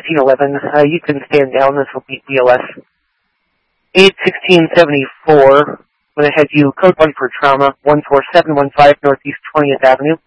1911. You can stand down. This will be BLS. 81674. I'm going to head you code 1 for trauma, 14715 Northeast 20th Avenue.